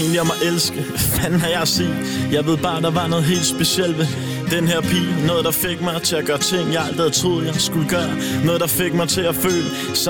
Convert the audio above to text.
en, jeg må elske. Hvad fanden har jeg at sige? Jeg ved bare, der var noget helt specielt ved den her pige. Noget, der fik mig til at gøre ting, jeg aldrig havde troet, jeg skulle gøre. Noget, der fik mig til at føle